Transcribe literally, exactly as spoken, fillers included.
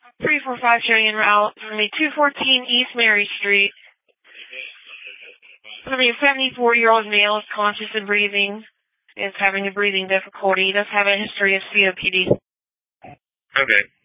three four five Cheyenne Route. It's going to be two fourteen East Mary Street. It's going to be a seventy-four-year-old male, is conscious and breathing, is having a breathing difficulty. He does have a history of C O P D. Okay.